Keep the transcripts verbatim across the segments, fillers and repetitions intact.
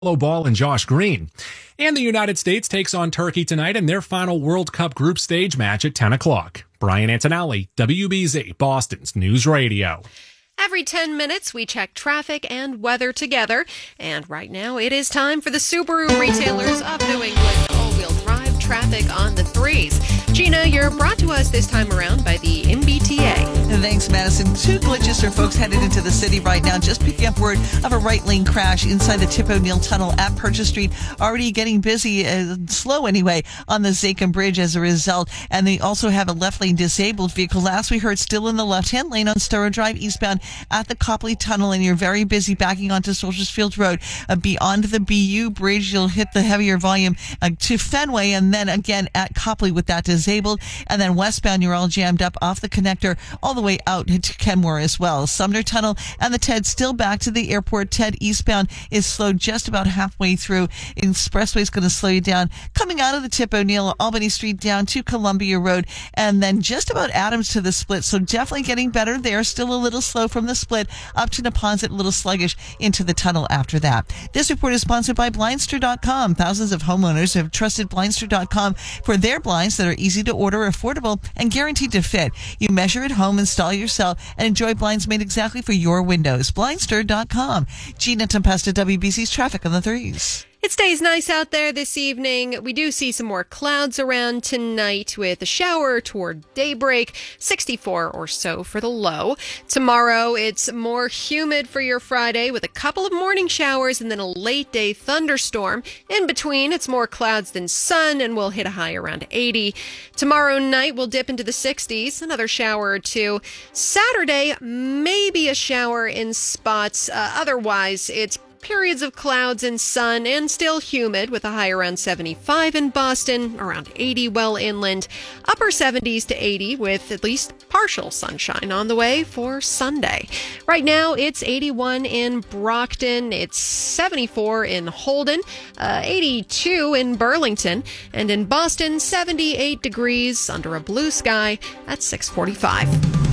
Ball and Josh Green. And the United States takes on Turkey tonight in their final World Cup group stage match at ten o'clock. Brian Antonelli, W B Z, Boston's News Radio. Every ten minutes, we check traffic and weather together. And right now, it is time for the Subaru retailers of New England all-wheel drive traffic on the threes. Gina, you're brought to us this time around by the M B T A. Thanks, Madison. Two glitches for folks headed into the city right now. Just picking up word of a right lane crash inside the Tip O'Neill Tunnel at Purchase Street. Already getting busy, uh, slow anyway, on the Zakim Bridge as a result. And they also have a left lane disabled vehicle. Last we heard, still in the left-hand lane on Sturrow Drive eastbound at the Copley Tunnel. And you're very busy backing onto Soldiers Field Road. Uh, beyond the B U Bridge, you'll hit the heavier volume uh, to Fenway. And then again at Copley with that disabled. And then westbound, you're all jammed up off the connector all the way out to Kenmore as well. Sumner Tunnel and the TED still back to the airport. TED eastbound is slowed just about halfway through. Expressway is going to slow you down. Coming out of the Tip O'Neill, Albany Street down to Columbia Road, and then just about Adams to the split. So definitely getting better there. Still a little slow from the split up to Neponset, a little sluggish into the tunnel after that. This report is sponsored by Blindster dot com. Thousands of homeowners have trusted Blindster dot com for their blinds that are easy to order, affordable, and guaranteed to fit. You measure at home, install yourself, and enjoy blinds made exactly for your windows. Blindster dot com. Gina Tempesta, W B C's traffic on the threes. It stays nice out there this evening. We do see some more clouds around tonight with a shower toward daybreak, sixty-four or so for the low. Tomorrow, it's more humid for your Friday with a couple of morning showers and then a late day thunderstorm. In between, it's more clouds than sun and we'll hit a high around eighty. Tomorrow night, we'll dip into the sixties, another shower or two. Saturday, maybe a shower in spots. Uh, otherwise, it's periods of clouds and sun and still humid with a high around seventy-five in Boston, around eighty well inland, upper seventies to eighty with at least partial sunshine on the way for Sunday. Right now it's eighty-one in Brockton, it's seventy-four in Holden, uh, eighty-two in Burlington, and in Boston seventy-eight degrees under a blue sky at six forty-five.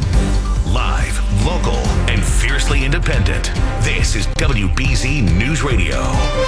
Live, local, and fiercely independent. This is W B Z News Radio.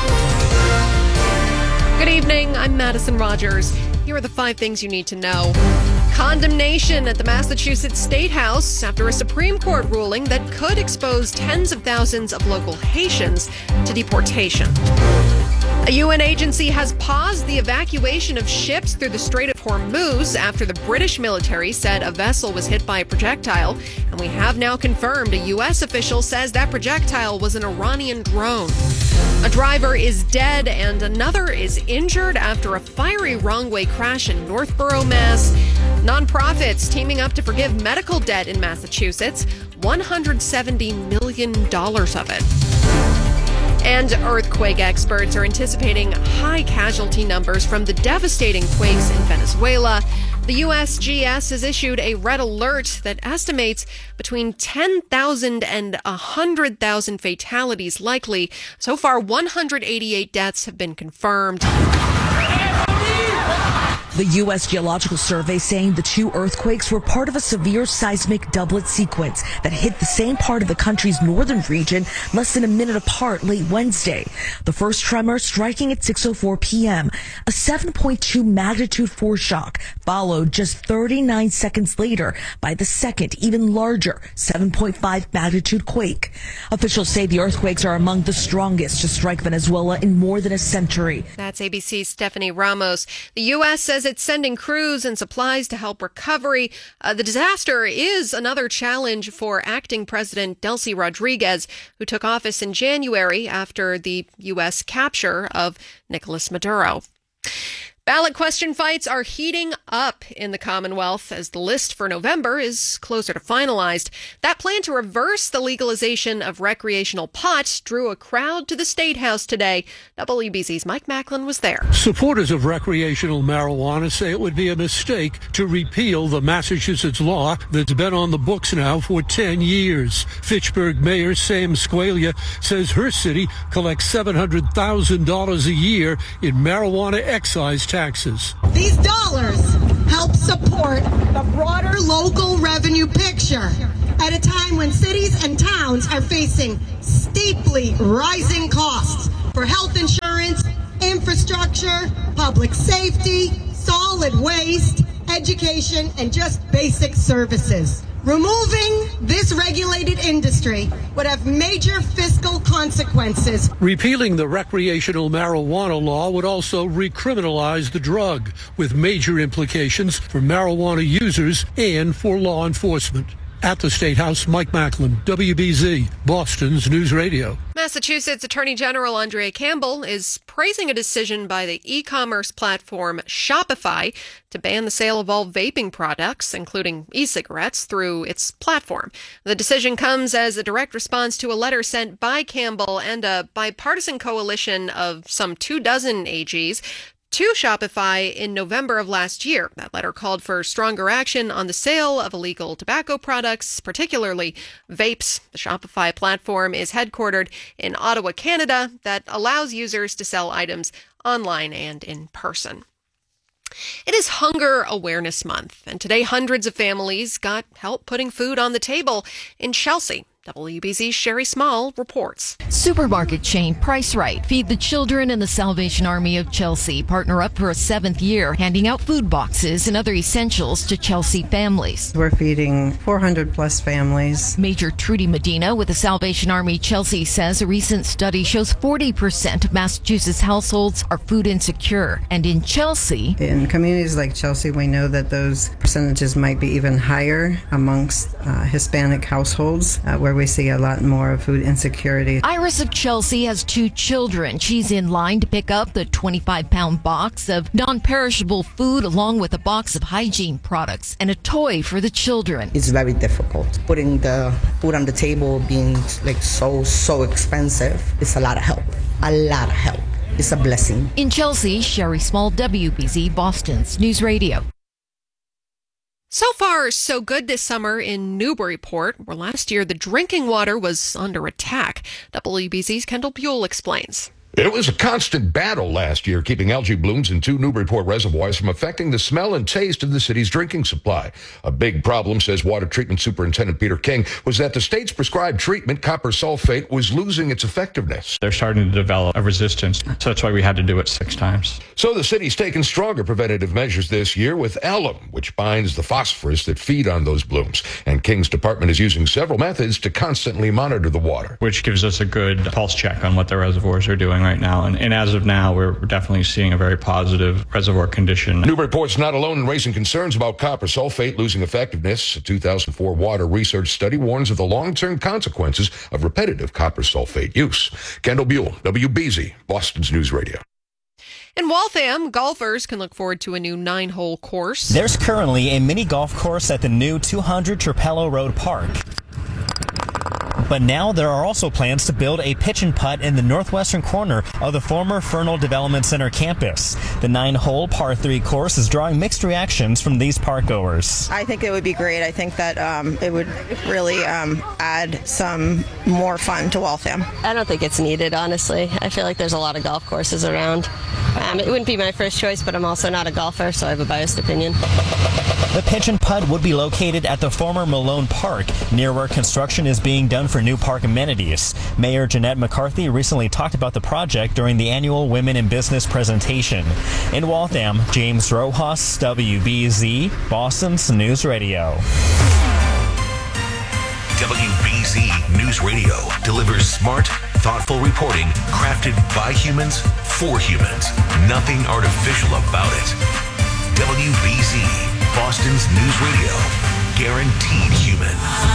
Good evening, I'm Madison Rogers. Here are the five things you need to know. Condemnation at the Massachusetts State House after a Supreme Court ruling that could expose tens of thousands of local Haitians to deportation. A U N agency has paused the evacuation of ships through the Strait of Hormuz after the British military said a vessel was hit by a projectile. And we have now confirmed a U S official says that projectile was an Iranian drone. A driver is dead and another is injured after a fiery wrong-way crash in Northborough, Mass. Nonprofits teaming up to forgive medical debt in Massachusetts, one hundred seventy million dollars of it. And earthquake experts are anticipating high casualty numbers from the devastating quakes in Venezuela. The U S G S has issued a red alert that estimates between ten thousand and one hundred thousand fatalities likely. So far, one hundred eighty-eight deaths have been confirmed. The U S Geological Survey saying the two earthquakes were part of a severe seismic doublet sequence that hit the same part of the country's northern region less than a minute apart late Wednesday. The first tremor striking at six oh four p.m. A seven point two magnitude foreshock followed just thirty-nine seconds later by the second, even larger, seven point five magnitude quake. Officials say the earthquakes are among the strongest to strike Venezuela in more than a century. That's A B C's Stephanie Ramos. The U S says it's sending crews and supplies to help recovery. Uh, the disaster is another challenge for acting President Delcy Rodriguez, who took office in January after the U S capture of Nicolas Maduro. Ballot question fights are heating up in the Commonwealth as the list for November is closer to finalized. That plan to reverse the legalization of recreational pot drew a crowd to the State House today. W B Z's Mike Macklin was there. Supporters of recreational marijuana say it would be a mistake to repeal the Massachusetts law that's been on the books now for ten years. Fitchburg Mayor Sam Squalia says her city collects seven hundred thousand dollars a year in marijuana excise taxes. These dollars help support the broader local revenue picture at a time when cities and towns are facing steeply rising costs for health insurance, infrastructure, public safety, solid waste, education, and just basic services. Removing this regulated industry would have major fiscal consequences. Repealing the recreational marijuana law would also recriminalize the drug, with major implications for marijuana users and for law enforcement. At the State House, Mike Macklin, W B Z, Boston's News Radio. Massachusetts Attorney General Andrea Campbell is praising a decision by the e-commerce platform Shopify to ban the sale of all vaping products, including e-cigarettes, through its platform. The decision comes as a direct response to a letter sent by Campbell and a bipartisan coalition of some two dozen A Gs to Shopify in November of last year. That letter called for stronger action on the sale of illegal tobacco products, particularly vapes. The Shopify platform is headquartered in Ottawa, Canada, that allows users to sell items online and in person. It is Hunger Awareness Month, and today hundreds of families got help putting food on the table in Chelsea. W B Z's Sherry Small reports. Supermarket chain Price Right, Feed the Children, and the Salvation Army of Chelsea partner up for a seventh year, handing out food boxes and other essentials to Chelsea families. We're feeding four hundred plus families. Major Trudy Medina with the Salvation Army Chelsea says a recent study shows forty percent of Massachusetts households are food insecure. And in Chelsea, in communities like Chelsea, we know that those percentages might be even higher amongst uh, Hispanic households, uh, where we see a lot more food insecurity. Iris of Chelsea has two children. She's in line to pick up the twenty-five pound box of non-perishable food along with a box of hygiene products and a toy for the children. It's very difficult. Putting the food on the table being like so, so expensive, it's a lot of help. A lot of help. It's a blessing. In Chelsea, Sherry Small, W B Z, Boston's News Radio. So far, so good this summer in Newburyport, where last year the drinking water was under attack. W B Z's Kendall Buell explains. It was a constant battle last year, keeping algae blooms in two Newburyport reservoirs from affecting the smell and taste of the city's drinking supply. A big problem, says Water Treatment Superintendent Peter King, was that the state's prescribed treatment, copper sulfate, was losing its effectiveness. They're starting to develop a resistance, so that's why we had to do it six times. So the city's taken stronger preventative measures this year with alum, which binds the phosphorus that feed on those blooms. And King's department is using several methods to constantly monitor the water, which gives us a good pulse check on what the reservoirs are doing right now. And, and as of now, we're definitely seeing a very positive reservoir condition. Newburyport's not alone in raising concerns about copper sulfate losing effectiveness. A two thousand four water research study warns of the long-term consequences of repetitive copper sulfate use. Kendall Buell, W B Z, Boston's News Radio. In Waltham, golfers can look forward to a new nine-hole course. There's currently a mini golf course at the new two hundred Trapello Road Park. But now there are also plans to build a pitch and putt in the northwestern corner of the former Fernald Development Center campus. The nine-hole par three course is drawing mixed reactions from these park goers. I think it would be great. I think that um, it would really um, add some more fun to Waltham. I don't think it's needed, honestly. I feel like there's a lot of golf courses around. Um, it wouldn't be my first choice, but I'm also not a golfer, so I have a biased opinion. The pitch and putt would be located at the former Malone Park, near where construction is being done for new park amenities. Mayor Jeanette McCarthy recently talked about the project during the annual Women in Business presentation. In Waltham, James Rojas, W B Z, Boston's News Radio. W B Z News Radio delivers smart, thoughtful reporting crafted by humans for humans. Nothing artificial about it. W B Z, Boston's News Radio. Guaranteed human.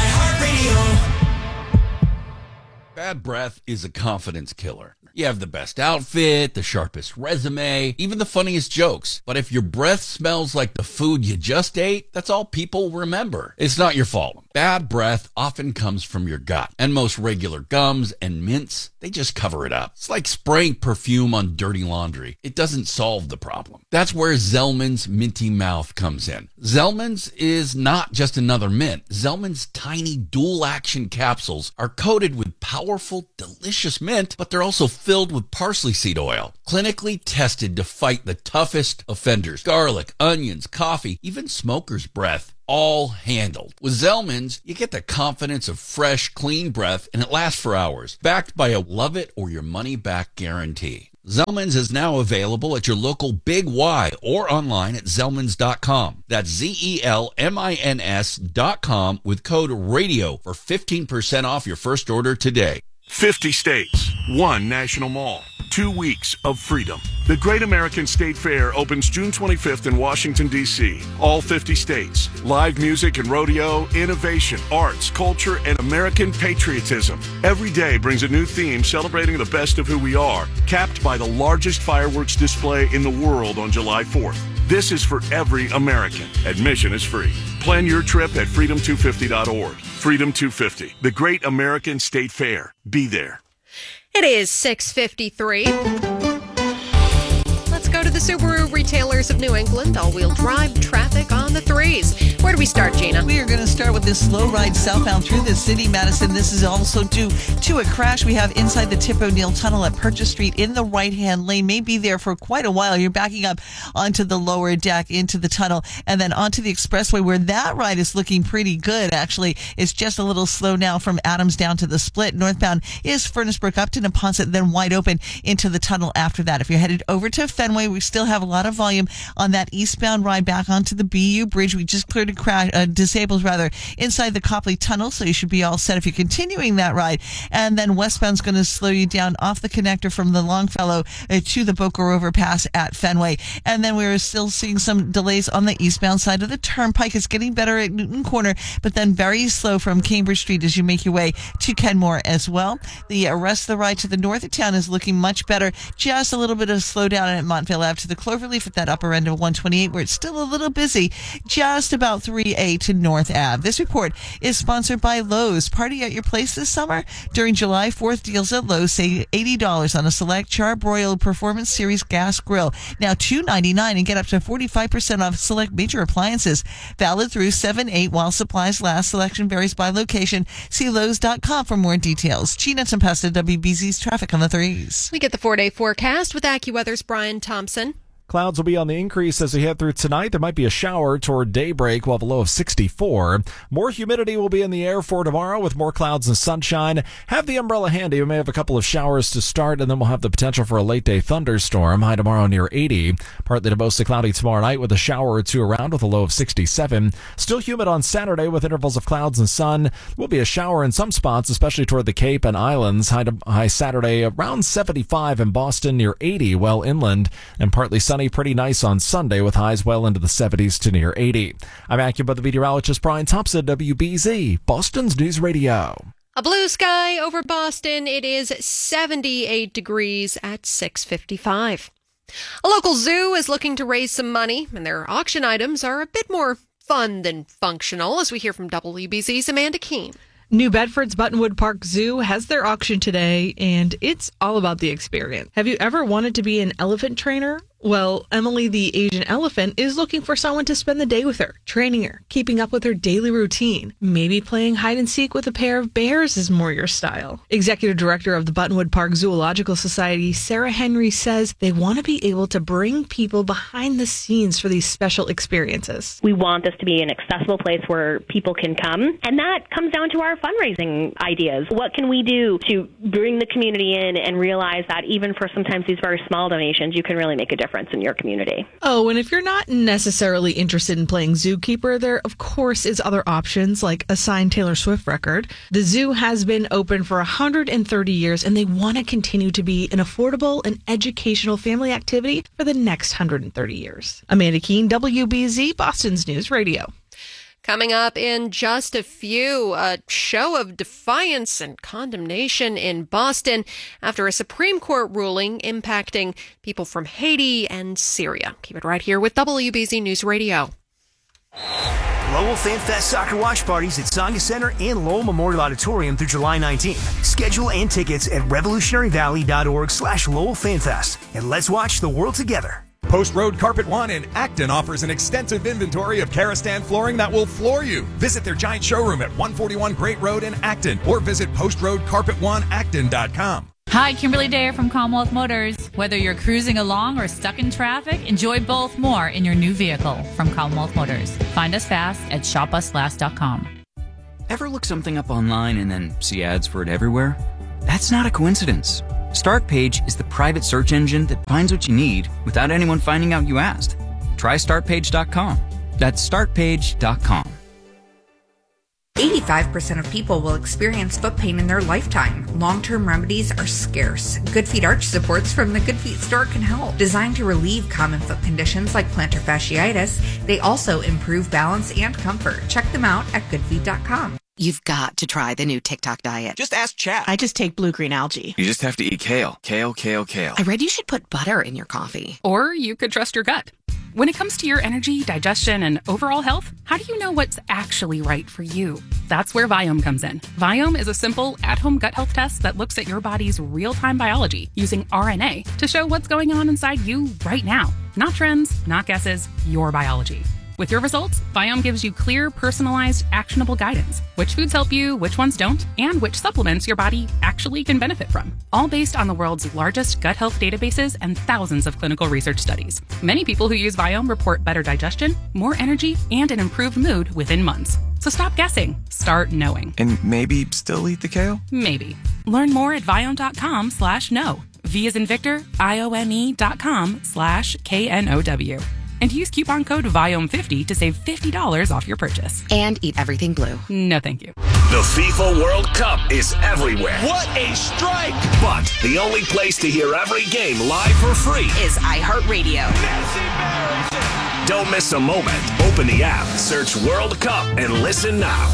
Bad breath is a confidence killer. You have the best outfit, the sharpest resume, even the funniest jokes. But if your breath smells like the food you just ate, that's all people remember. It's not your fault. Bad breath often comes from your gut. And most regular gums and mints, they just cover it up. It's like spraying perfume on dirty laundry. It doesn't solve the problem. That's where Zellman's Minty Mouth comes in. Zellman's is not just another mint. Zellman's tiny dual-action capsules are coated with powerful, delicious mint, but they're also filled with parsley seed oil, clinically tested to fight the toughest offenders. Garlic, onions, coffee, even smoker's breath. all handled. With Zellman's, you get the confidence of fresh, clean breath, and it lasts for hours, backed by a love it or your money back guarantee. Zellman's is now available at your local Big Y or online at zellmans dot com. That's Z E L M I N S dot com with code RADIO for fifteen percent off your first order today. fifty states, one national mall, two weeks of freedom. The Great American State Fair opens June twenty-fifth in Washington, D C All fifty states. Live music and rodeo, innovation, arts, culture, and American patriotism. Every day brings a new theme celebrating the best of who we are, capped by the largest fireworks display in the world on July fourth. This is for every American. Admission is free. Plan your trip at freedom two fifty dot org. Freedom two fifty, the Great American State Fair. Be there. It is six fifty-three. Let's go to the Subaru retailers of New England. All-wheel drive traffic on the threes. Where do we start, Gina? We are going to start with this slow ride southbound through the city, Madison. This is also due to a crash we have inside the Tip O'Neill Tunnel at Purchase Street in the right-hand lane. May be there for quite a while. You're backing up onto the lower deck into the tunnel and then onto the expressway where that ride is looking pretty good, actually. It's just a little slow now from Adams down to the split. Northbound is Furnace Brook, Upton, and Ponset, then wide open into the tunnel after that. If you're headed over to Fenway, we still have a lot of volume on that eastbound ride back onto the B U Bridge. We just cleared a crash, uh, disabled rather, inside the Copley Tunnel, so you should be all set if you're continuing that ride. And then westbound's going to slow you down off the connector from the Longfellow uh, to the Boca overpass at Fenway. And then we're still seeing some delays on the eastbound side of the Turnpike. It's getting better at Newton Corner, but then very slow from Cambridge Street as you make your way to Kenmore as well. The uh, rest of the ride to the north of town is looking much better. Just a little bit of slowdown at Montvale Ave to the Cloverleaf at that upper end of one twenty-eight, where it's still a little busy, just about three A to North Ave. This report is sponsored by Lowe's. Party at your place this summer? During July fourth, deals at Lowe's save eighty dollars on a select Char-Broil Performance Series gas grill. Now two ninety-nine and get up to forty-five percent off select major appliances. Valid through seven eight while supplies last. Selection varies by location. See Lowe's dot com for more details. Gina Tempesta, W B Z's traffic on the threes. We get the four-day forecast with AccuWeather's Brian Thompson. Clouds will be on the increase as we head through tonight. There might be a shower toward daybreak. We'll have a low of sixty-four. More humidity will be in the air for tomorrow with more clouds and sunshine. Have the umbrella handy. We may have a couple of showers to start, and then we'll have the potential for a late-day thunderstorm. High tomorrow near eighty. Partly to mostly cloudy tomorrow night with a shower or two around with a low of sixty-seven. Still humid on Saturday with intervals of clouds and sun. There will be a shower in some spots, especially toward the Cape and Islands. High, to, high Saturday around seventy-five in Boston, near eighty well inland, and partly sunny, pretty nice on Sunday with highs well into the seventies to near eighty. I'm AccuWeather meteorologist Brian Thompson, W B Z, Boston's News Radio. A blue sky over Boston. It is seventy-eight degrees at six fifty-five. A local zoo is looking to raise some money, and their auction items are a bit more fun than functional, as we hear from W B Z's Amanda Keene. New Bedford's Buttonwood Park Zoo has their auction today, and it's all about the experience. Have you ever wanted to be an elephant trainer? Well, Emily the Asian elephant is looking for someone to spend the day with her, training her, keeping up with her daily routine. Maybe playing hide and seek with a pair of bears is more your style. Executive Director of the Buttonwood Park Zoological Society, Sarah Henry, says they want to be able to bring people behind the scenes for these special experiences. We want this to be an accessible place where people can come, and that comes down to our fundraising ideas. What can we do to bring the community in and realize that even for sometimes these very small donations, you can really make a difference in your community. Oh, and if you're not necessarily interested in playing zookeeper, there of course is other options like a signed Taylor Swift record. The zoo has been open for one hundred thirty years, and they want to continue to be an affordable and educational family activity for the next one hundred thirty years. Amanda Keene, W B Z, Boston's News Radio. Coming up in just a few, a show of defiance and condemnation in Boston after a Supreme Court ruling impacting people from Haiti and Syria. Keep it right here with W B Z News Radio. Lowell Fan Fest soccer watch parties at Tsonga Center and Lowell Memorial Auditorium through July nineteenth. Schedule and tickets at revolutionaryvalley.org slash Lowell Fan Fest. And let's watch the world together. Post Road Carpet One in Acton offers an extensive inventory of Karastan flooring that will floor you. Visit their giant showroom at one forty-one Great Road in Acton or visit post road carpet one acton dot com. Hi, Kimberly Dare from Commonwealth Motors. Whether you're cruising along or stuck in traffic, enjoy both more in your new vehicle from Commonwealth Motors. Find us fast at shop us last dot com. Ever look something up online and then see ads for it everywhere? That's not a coincidence. StartPage is the private search engine that finds what you need without anyone finding out you asked. Try start page dot com. That's start page dot com. eighty-five percent of people will experience foot pain in their lifetime. Long-term remedies are scarce. Good Feet Arch supports from the Good Feet store can help. Designed to relieve common foot conditions like plantar fasciitis, they also improve balance and comfort. Check them out at good feet dot com. You've got to try the new TikTok diet. Just ask chat. I just take blue-green algae. You just have to eat kale. Kale, kale, kale. I read you should put butter in your coffee. Or you could trust your gut. When it comes to your energy, digestion, and overall health, how do you know what's actually right for you? That's where Viome comes in. Viome is a simple, at-home gut health test that looks at your body's real-time biology using R N A to show what's going on inside you right now. Not trends, not guesses, your biology. With your results, Viome gives you clear, personalized, actionable guidance. Which foods help you, which ones don't, and which supplements your body actually can benefit from. All based on the world's largest gut health databases and thousands of clinical research studies. Many people who use Viome report better digestion, more energy, and an improved mood within months. So stop guessing. Start knowing. And maybe still eat the kale? Maybe. Learn more at viome.com slash no. V as in Victor, I-O-M-E dot com slash K N O W. And use coupon code Viome fifty to save fifty dollars off your purchase. And eat everything blue. No, thank you. The FIFA World Cup is everywhere. What a strike! But the only place to hear every game live for free is iHeartRadio. Don't miss a moment. Open the app, search World Cup, and listen now.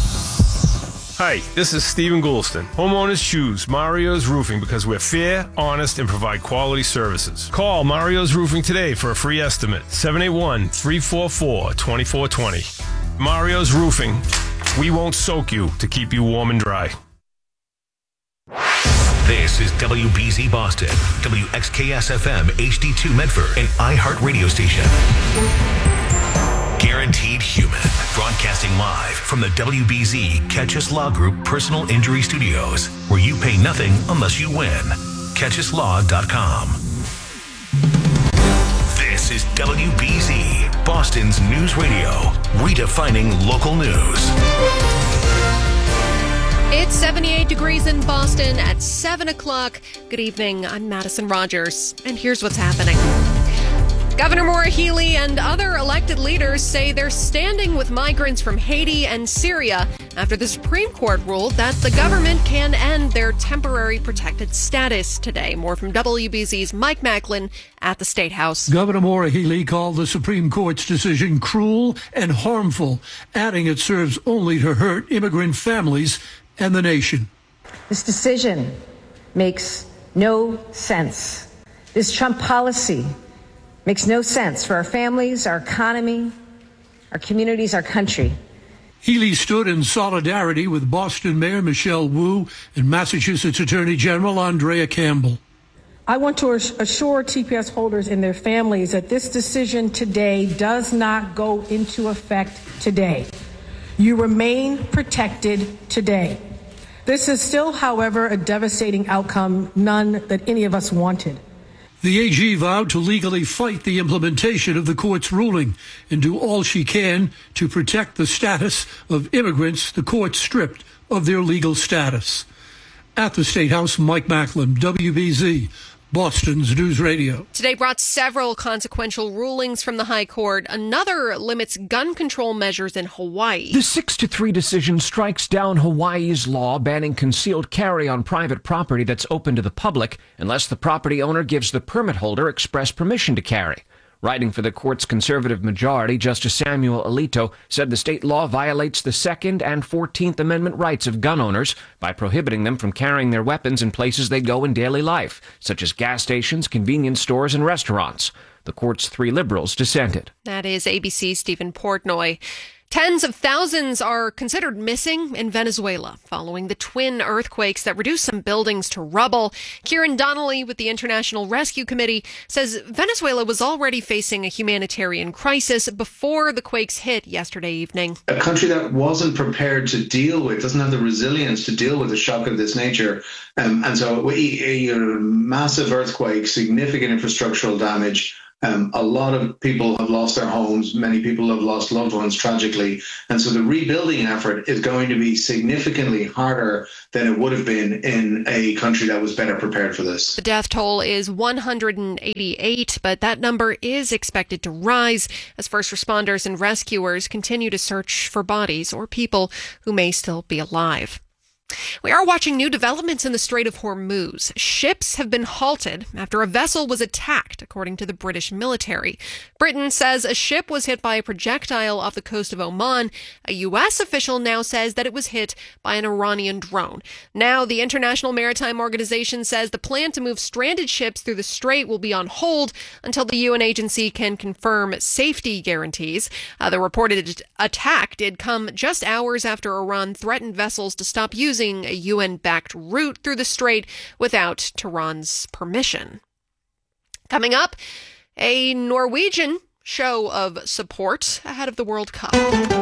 Hi, this is Stephen Goulston. Homeowners choose Mario's Roofing because we're fair, honest, and provide quality services. Call Mario's Roofing today for a free estimate. seven eight one, three four four, two four two zero. Mario's Roofing. We won't soak you to keep you warm and dry. This is W B Z Boston, W X K S F M H D two Medford, an iHeart radio station. Guaranteed Human, broadcasting live from the W B Z Catch Us Law Group Personal Injury Studios, where you pay nothing unless you win. catch us law dot com. This is W B Z, Boston's news radio, redefining local news. It's seventy-eight degrees in Boston at seven o'clock. Good evening, I'm Madison Rogers, and here's what's happening. Governor Maura Healey and other elected leaders say they're standing with migrants from Haiti and Syria after the Supreme Court ruled that the government can end their temporary protected status today. More from W B Z's Mike Macklin at the State House. Governor Maura Healey called the Supreme Court's decision cruel and harmful, adding it serves only to hurt immigrant families and the nation. This decision makes no sense. This Trump policy makes no sense for our families, our economy, our communities, our country. Healey stood in solidarity with Boston Mayor Michelle Wu and Massachusetts Attorney General Andrea Campbell. I want to assure T P S holders and their families that this decision today does not go into effect today. You remain protected today. This is still, however, a devastating outcome, none that any of us wanted. The A G vowed to legally fight the implementation of the court's ruling and do all she can to protect the status of immigrants the court stripped of their legal status. At the State House, Mike Macklin, W B Z, Boston's News Radio. Today brought several consequential rulings from the High Court. Another limits gun control measures in Hawaii. The six to three decision strikes down Hawaii's law banning concealed carry on private property that's open to the public unless the property owner gives the permit holder express permission to carry. Writing for the court's conservative majority, Justice Samuel Alito said the state law violates the Second and Fourteenth Amendment rights of gun owners by prohibiting them from carrying their weapons in places they go in daily life, such as gas stations, convenience stores, and restaurants. The court's three liberals dissented. That is A B C's Stephen Portnoy. Tens of thousands are considered missing in Venezuela following the twin earthquakes that reduced some buildings to rubble. Kieran Donnelly with the International Rescue Committee says Venezuela was already facing a humanitarian crisis before the quakes hit yesterday evening. A country that wasn't prepared to deal with, doesn't have the resilience to deal with a shock of this nature. Um, and so a, a massive earthquake, significant infrastructural damage. Um, a lot of people have lost their homes. Many people have lost loved ones tragically. And so the rebuilding effort is going to be significantly harder than it would have been in a country that was better prepared for this. The death toll is one hundred eighty-eight, but that number is expected to rise as first responders and rescuers continue to search for bodies or people who may still be alive. We are watching new developments in the Strait of Hormuz. Ships have been halted after a vessel was attacked, according to the British military. Britain says a ship was hit by a projectile off the coast of Oman. A U S official now says that it was hit by an Iranian drone. Now, the International Maritime Organization says the plan to move stranded ships through the strait will be on hold until the U N agency can confirm safety guarantees. Uh, the reported attack did come just hours after Iran threatened vessels to stop using a U N-backed route through the strait without Tehran's permission. Coming up, a Norwegian show of support ahead of the World Cup.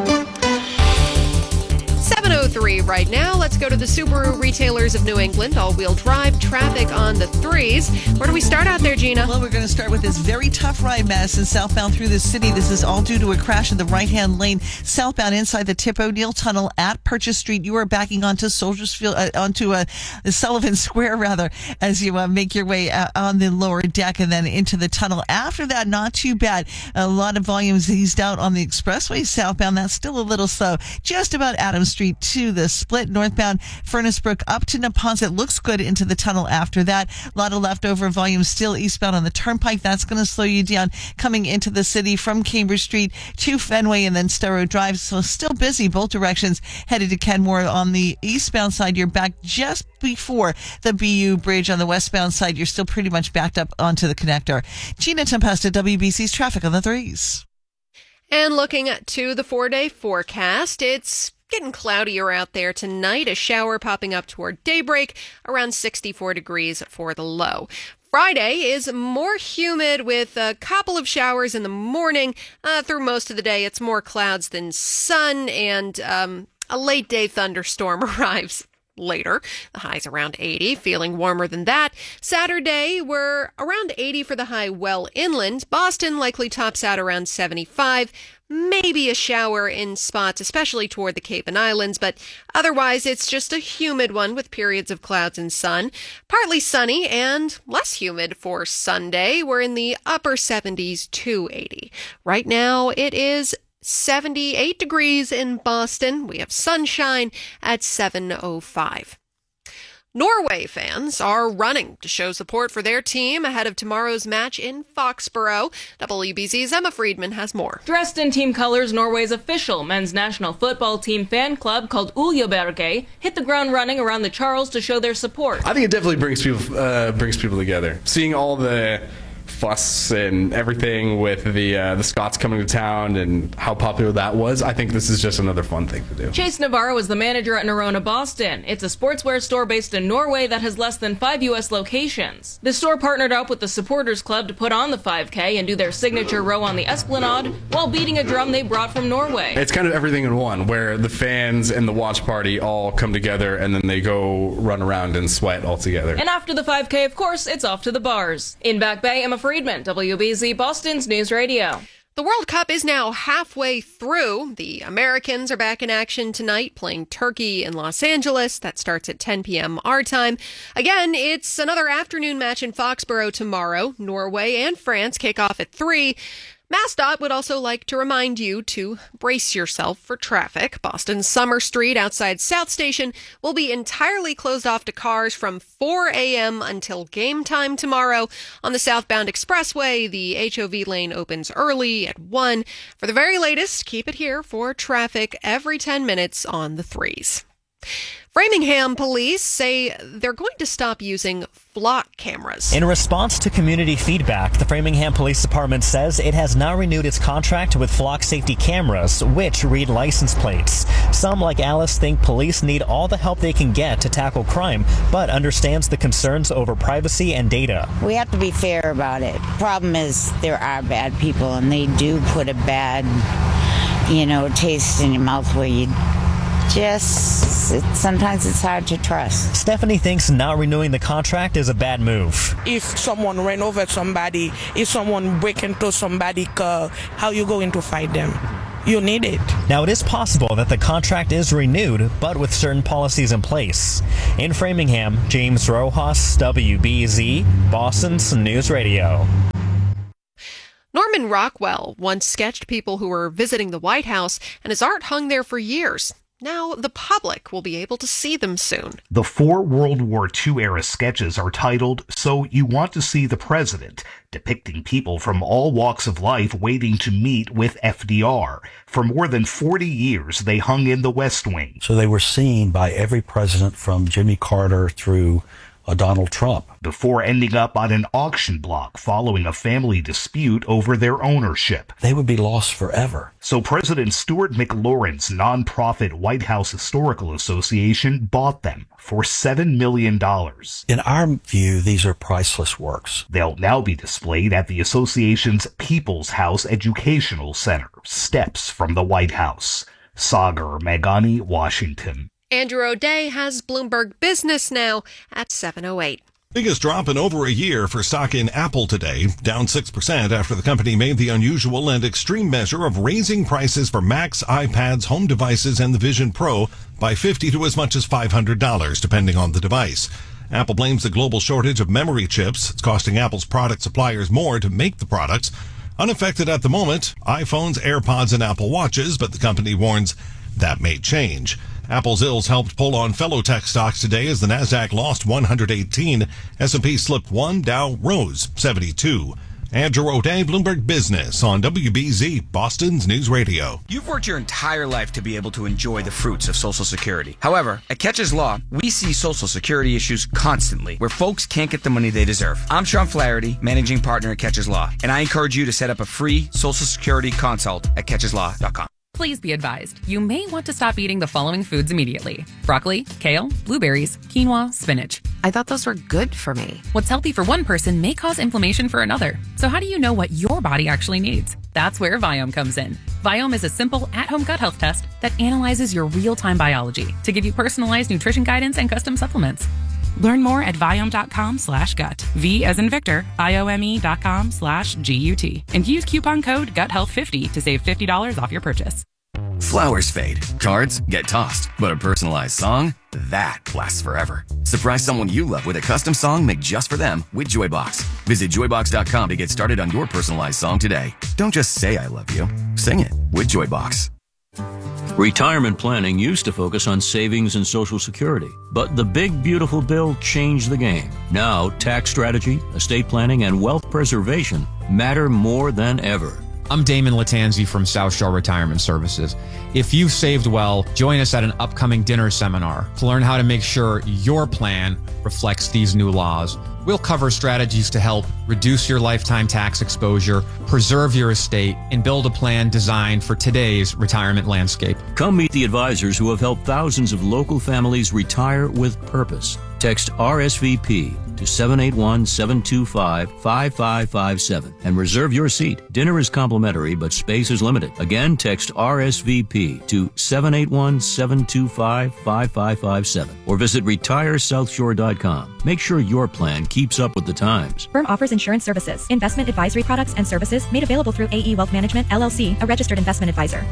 seven oh three right now. Let's go to the Subaru retailers of New England. All-wheel drive traffic on the threes. Where do we start out there, Gina? Well, we're going to start with this very tough ride, Madison, southbound through the city. This is all due to a crash in the right-hand lane, southbound inside the Tip O'Neill Tunnel at Purchase Street. You are backing onto Soldiers Field, uh, onto uh, Sullivan Square, rather, as you uh, make your way uh, on the lower deck and then into the tunnel. After that, not too bad. A lot of volumes eased out on the expressway southbound. That's still a little slow. Just about Adams Street to the split northbound Furnace Brook up to Neponset. Looks good into the tunnel after that. A lot of leftover volume still eastbound on the turnpike. That's going to slow you down coming into the city from Cambridge Street to Fenway and then Starrow Drive. So still busy both directions headed to Kenmore. On the eastbound side, you're back just before the B U Bridge. On the westbound side, you're still pretty much backed up onto the connector. Gina Tempesta, W B C's traffic on the threes. And looking to the four-day forecast, it's getting cloudier out there tonight. A shower popping up toward daybreak, around sixty-four degrees for the low. Friday is more humid with a couple of showers in the morning. Uh, through most of the day, it's more clouds than sun, and um, a late day thunderstorm arrives later. The high's around eighty, feeling warmer than that. Saturday, we're around eighty for the high well inland. Boston likely tops out around seventy-five. Maybe a shower in spots, especially toward the Cape and Islands, but otherwise it's just a humid one with periods of clouds and sun. Partly sunny and less humid for Sunday. We're in the upper seventies to eighty. Right now it is seventy-eight degrees in Boston. We have sunshine at seven oh five. Norway fans are running to show support for their team ahead of tomorrow's match in Foxborough. W B C's Emma Friedman has more. Dressed in team colors, Norway's official men's national football team fan club called Uljaberget hit the ground running around the Charles to show their support. I think it definitely brings people uh, brings people together. Seeing all the fuss and everything with the uh, the Scots coming to town and how popular that was, I think this is just another fun thing to do. Chase Navarro is the manager at Nerona Boston. It's a sportswear store based in Norway that has less than five U S locations. The store partnered up with the Supporters Club to put on the five K and do their signature row on the Esplanade while beating a drum they brought from Norway. It's kind of everything in one, where the fans and the watch party all come together and then they go run around and sweat all together. And after the five K, of course, it's off to the bars. In Back Bay, Emma Friedman, W B Z Boston's News Radio. The World Cup is now halfway through. The Americans are back in action tonight, playing Turkey in Los Angeles. That starts at ten p.m. our time. Again, it's another afternoon match in Foxborough tomorrow. Norway and France kick off at three. MassDOT would also like to remind you to brace yourself for traffic. Boston's Summer Street outside South Station will be entirely closed off to cars from four a.m. until game time tomorrow. On the southbound expressway, the H O V lane opens early at one. For the very latest, keep it here for traffic every ten minutes on the threes. Framingham police say they're going to stop using flock cameras. In response to community feedback, the Framingham Police Department says it has now renewed its contract with flock safety cameras, which read license plates. Some, like Alice, think police need all the help they can get to tackle crime, but understands the concerns over privacy and data. We have to be fair about it. Problem is, there are bad people, and they do put a bad, you know, taste in your mouth where you just, it, sometimes it's hard to trust. Stephanie thinks not renewing the contract is a bad move. If someone ran over somebody, if someone break into somebody's car, how you going to fight them? You need it. Now, it is possible that the contract is renewed, but with certain policies in place. In Framingham, James Rojas, W B Z, Boston's News Radio. Norman Rockwell once sketched people who were visiting the White House, and his art hung there for years. Now the public will be able to see them soon. The four World War Two era sketches are titled So You Want to See the President, depicting people from all walks of life waiting to meet with F D R. For more than forty years, they hung in the West Wing. So they were seen by every president from Jimmy Carter through uh, Donald Trump. Before ending up on an auction block following a family dispute over their ownership. They would be lost forever. So President Stuart McLaurin's nonprofit White House Historical Association bought them for seven million dollars. In our view, these are priceless works. They'll now be displayed at the association's People's House Educational Center, steps from the White House. Sagar Meghani, Washington. Andrew O'Day has Bloomberg Business now at seven oh eight. Biggest drop in over a year for stock in Apple today, down six percent after the company made the unusual and extreme measure of raising prices for Macs, iPads, home devices, and the Vision Pro by fifty dollars to as much as five hundred dollars, depending on the device. Apple blames the global shortage of memory chips. It's costing Apple's product suppliers more to make the products. Unaffected at the moment, iPhones, AirPods, and Apple Watches, but the company warns that may change. Apple's ills helped pull on fellow tech stocks today as the Nasdaq lost one hundred eighteen, S and P slipped one, Dow rose seventy-two. Andrew O'Day, Bloomberg Business on W B Z, Boston's News Radio. You've worked your entire life to be able to enjoy the fruits of Social Security. However, at Catches Law, we see Social Security issues constantly where folks can't get the money they deserve. I'm Sean Flaherty, managing partner at Catches Law, and I encourage you to set up a free Social Security consult at catches law dot com. Please be advised, you may want to stop eating the following foods immediately. Broccoli, kale, blueberries, quinoa, spinach. I thought those were good for me. What's healthy for one person may cause inflammation for another. So how do you know what your body actually needs? That's where Viome comes in. Viome is a simple at-home gut health test that analyzes your real-time biology to give you personalized nutrition guidance and custom supplements. Learn more at Viome.com slash gut. V as in Victor, I-O-M-E dot com slash G-U-T. And use coupon code gut health fifty to save fifty dollars off your purchase. Flowers fade, cards get tossed, but a personalized song, that lasts forever. Surprise someone you love with a custom song made just for them with Joybox. Visit joybox dot com to get started on your personalized song today. Don't just say I love you, sing it with Joybox. Retirement planning used to focus on savings and Social Security, but the big beautiful bill changed the game. Now, tax strategy, estate planning, and wealth preservation matter more than ever. I'm Damon Latanzi from South Shore Retirement Services. If you've saved well, join us at an upcoming dinner seminar to learn how to make sure your plan reflects these new laws. We'll cover strategies to help reduce your lifetime tax exposure, preserve your estate, and build a plan designed for today's retirement landscape. Come meet the advisors who have helped thousands of local families retire with purpose. Text R S V P to seven eight one, seven two five, five five five seven and reserve your seat. Dinner is complimentary, but space is limited. Again, text R S V P to seven eight one, seven two five, five five five seven or visit retire south shore dot com. Make sure your plan keeps up with the times. Firm offers insurance services, investment advisory products and services made available through A E Wealth Management, L L C, a registered investment advisor.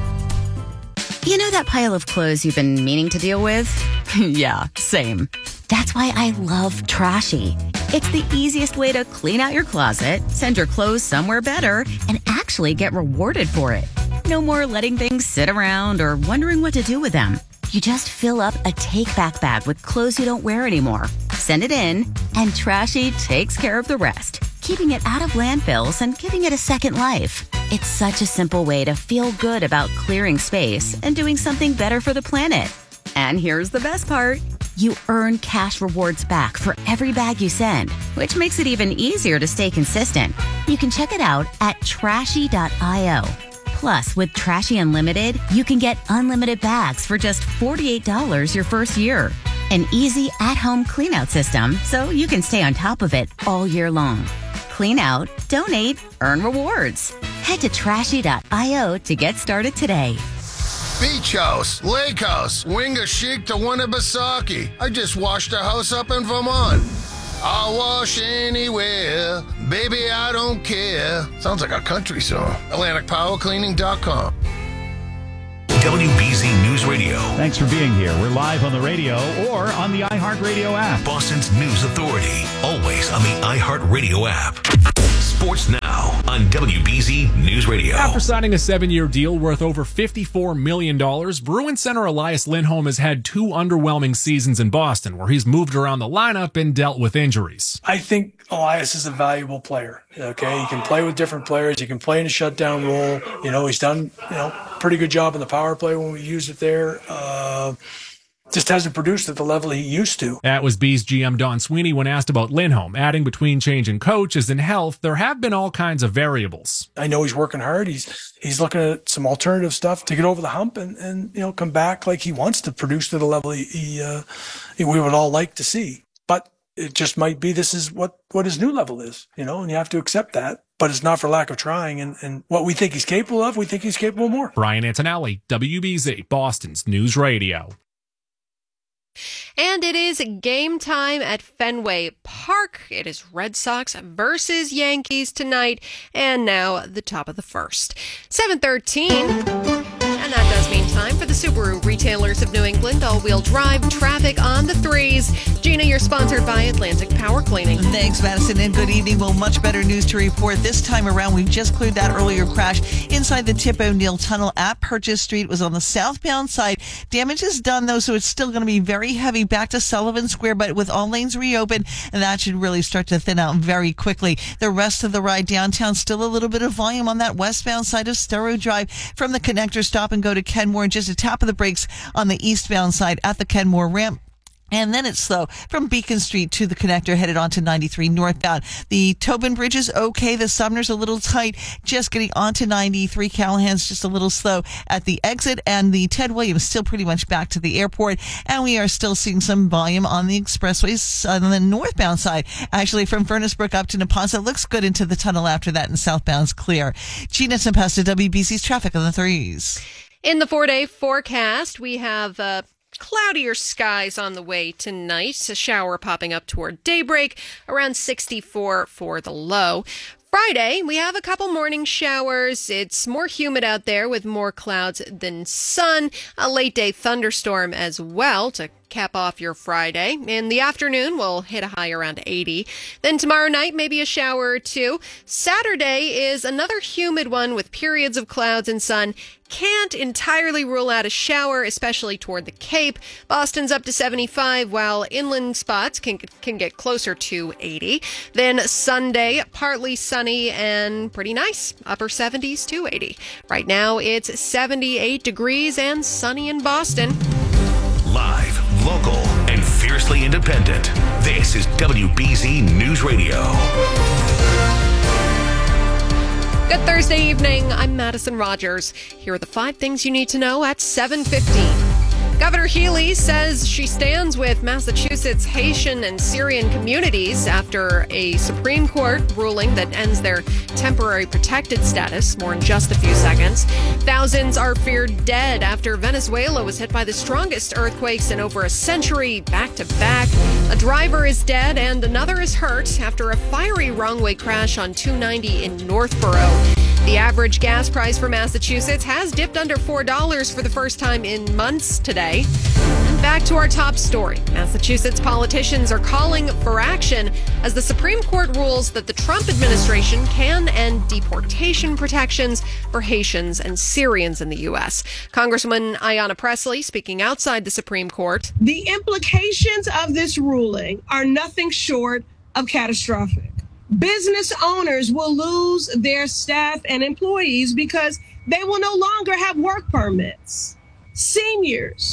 You know that pile of clothes you've been meaning to deal with? Yeah, same. That's why I love Trashy. It's the easiest way to clean out your closet, send your clothes somewhere better, and actually get rewarded for it. No more letting things sit around or wondering what to do with them. You just fill up a take-back bag with clothes you don't wear anymore. Send it in, and Trashy takes care of the rest, keeping it out of landfills and giving it a second life. It's such a simple way to feel good about clearing space and doing something better for the planet. And here's the best part. You earn cash rewards back for every bag you send, which makes it even easier to stay consistent. You can check it out at trashy dot io. Plus, with Trashy Unlimited, you can get unlimited bags for just forty-eight dollars your first year. An easy at-home cleanout system so you can stay on top of it all year long. Clean out, donate, earn rewards. Head to trashy dot io to get started today. Beach house, lake house, Winga Chic to Winnipesaukee. I just washed a house up in Vermont. I'll wash anywhere, baby, I don't care. Sounds like a country song. Atlantic Power Cleaning dot com. W B Z News Radio. Thanks for being here. We're live on the radio or on the iHeartRadio app. Boston's News Authority. Always on the iHeartRadio app. Sports Now on W B Z News Radio. After signing a seven-year deal worth over fifty-four million dollars, Bruins center Elias Lindholm has had two underwhelming seasons in Boston, where he's moved around the lineup and dealt with injuries. I think Elias is a valuable player. Okay, he can play with different players. He can play in a shutdown role. You know, he's done, you know, pretty good job in the power play when we used it there. Uh, just hasn't produced at the level he used to. That was B's G M Don Sweeney when asked about Lindholm, adding between change in coaches and health, there have been all kinds of variables. I know he's working hard. He's he's looking at some alternative stuff to get over the hump and, and you know, come back like he wants to produce to the level he, he, uh, we would all like to see. But it just might be this is what, what his new level is, you know, and you have to accept that. But it's not for lack of trying. And, and what we think he's capable of, we think he's capable of more. Brian Antonelli, W B Z, Boston's News Radio. And it is game time at Fenway Park. It is Red Sox versus Yankees tonight. And now the top of the first. seven thirteen. And that does mean time for the Subaru Retailers of New England all-wheel drive traffic on the threes. Gina, you're sponsored by Atlantic Power Cleaning. Thanks, Madison, and good evening. Well, much better news to report this time around. We've just cleared that earlier crash inside the Tip O'Neill Tunnel at Purchase Street. It was on the southbound side. Damage is done, though, so it's still going to be very heavy back to Sullivan Square, but with all lanes reopened, and that should really start to thin out very quickly. The rest of the ride downtown, still a little bit of volume on that westbound side of Storrow Drive from the connector stop and go to Kenmore, and just a tap of the brakes on the eastbound side at the Kenmore ramp. And then it's slow from Beacon Street to the connector headed onto ninety-three northbound. The Tobin Bridge is okay. The Sumner's a little tight. Just getting onto ninety-three. Callahan's just a little slow at the exit. And the Ted Williams still pretty much back to the airport. And we are still seeing some volume on the expressways on the northbound side. Actually, from Furnace Brook up to Neponset. Looks good into the tunnel after that, and southbound's clear. Gina Tempesta, W B C's traffic on the threes. In the four-day forecast, we have uh, cloudier skies on the way tonight. A shower popping up toward daybreak, around sixty-four for the low. Friday, we have a couple morning showers. It's more humid out there with more clouds than sun. A late day thunderstorm as well to cap off your Friday. In the afternoon, we'll hit a high around eighty. Then tomorrow night, maybe a shower or two. Saturday is another humid one with periods of clouds and sun. Can't entirely rule out a shower, especially toward the Cape. Boston's up to seventy-five, while inland spots can can get closer to eighty. Then Sunday, partly sunny and pretty nice, upper seventies to eighty. Right now, it's seventy-eight degrees and sunny in Boston. Live, local, and fiercely independent. This is W B Z News Radio. Good Thursday evening. I'm Madison Rogers. Here are the five things you need to know at seven fifteen. Governor Healy says she stands with Massachusetts Haitian and Syrian communities after a Supreme Court ruling that ends their temporary protected status. More in just a few seconds. Thousands are feared dead after Venezuela was hit by the strongest earthquakes in over a century, back to back. A driver is dead and another is hurt after a fiery wrong-way crash on two ninety in Northborough. The average gas price for Massachusetts has dipped under four dollars for the first time in months today. And back to our top story. Massachusetts politicians are calling for action as the Supreme Court rules that the Trump administration can end deportation protections for Haitians and Syrians in the U S. Congresswoman Ayanna Pressley speaking outside the Supreme Court. The implications of this ruling are nothing short of catastrophic. Business owners will lose their staff and employees because they will no longer have work permits. Seniors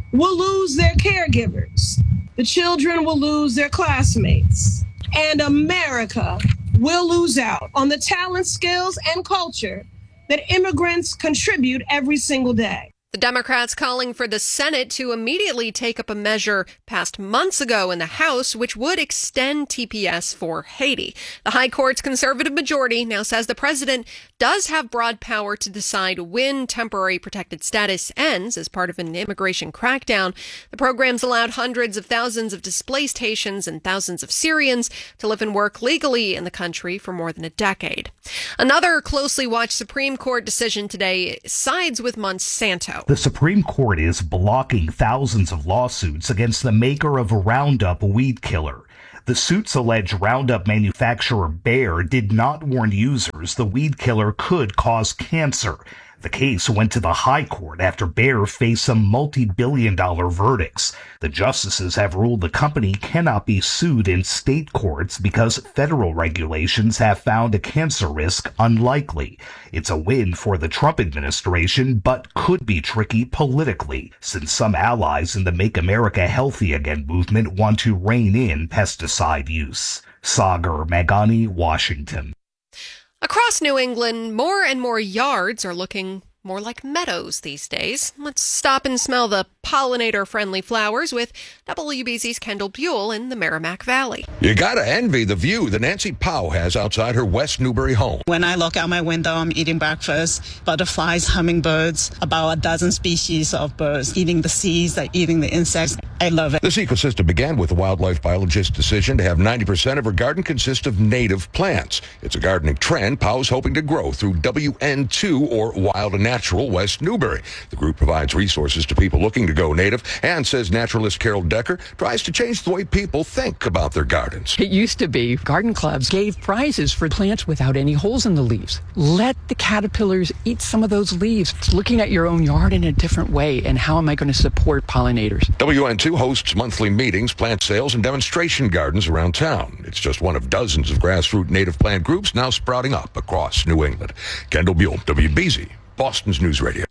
will lose their caregivers. The children will lose their classmates. And America will lose out on the talent, skills, and culture that immigrants contribute every single day. The Democrats calling for the Senate to immediately take up a measure passed months ago in the House, which would extend T P S for Haiti. The High Court's conservative majority now says the president does have broad power to decide when temporary protected status ends as part of an immigration crackdown. The program's allowed hundreds of thousands of displaced Haitians and thousands of Syrians to live and work legally in the country for more than a decade. Another closely watched Supreme Court decision today sides with Monsanto. The Supreme Court is blocking thousands of lawsuits against the maker of Roundup weed killer. The suits allege Roundup manufacturer Bayer did not warn users the weed killer could cause cancer. The case went to the High Court after Bayer faced some multi-billion dollar verdicts. The justices have ruled the company cannot be sued in state courts because federal regulations have found a cancer risk unlikely. It's a win for the Trump administration, but could be tricky politically, since some allies in the Make America Healthy Again movement want to rein in pesticide use. Sagar Magani, Washington. Across New England, more and more yards are looking more like meadows these days. Let's stop and smell the pollinator-friendly flowers with W B Z's Kendall Buell in the Merrimack Valley. You gotta envy the view that Nancy Powell has outside her West Newbury home. When I look out my window, I'm eating breakfast. Butterflies, hummingbirds, about a dozen species of birds eating the seeds, they're eating the insects. I love it. This ecosystem began with a wildlife biologist's decision to have ninety percent of her garden consist of native plants. It's a gardening trend Powell's hoping to grow through W N two, or Wild and Natural West Newbury. The group provides resources to people looking to go native and says naturalist Carol Decker tries to change the way people think about their gardens. It used to be garden clubs gave prizes for plants without any holes in the leaves. Let the caterpillars eat some of those leaves. It's looking at your own yard in a different way, and how am I going to support pollinators? W N two hosts monthly meetings, plant sales, and demonstration gardens around town. It's just one of dozens of grassroots native plant groups now sprouting up across New England. Kendall Buell, W B Z, Boston's News Radio.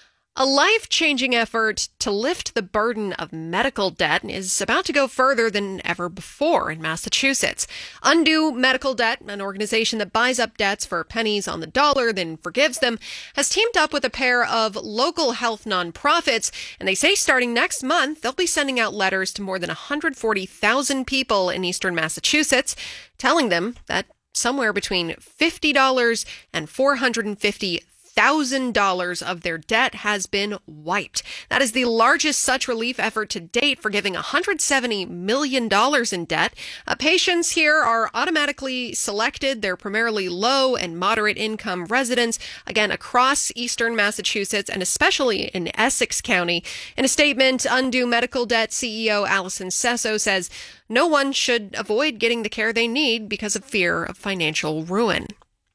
A life-changing effort to lift the burden of medical debt is about to go further than ever before in Massachusetts. Undo Medical Debt, an organization that buys up debts for pennies on the dollar, then forgives them, has teamed up with a pair of local health nonprofits, and they say starting next month, they'll be sending out letters to more than one hundred forty thousand people in eastern Massachusetts, telling them that somewhere between fifty dollars and four hundred fifty thousand thousand dollars of their debt has been wiped. That is the largest such relief effort to date, forgiving one hundred seventy million dollars in debt. Uh, patients here are automatically selected. They're primarily low and moderate income residents, again, across eastern Massachusetts and especially in Essex County. In a statement, Undo Medical Debt C E O Allison Sesso says no one should avoid getting the care they need because of fear of financial ruin.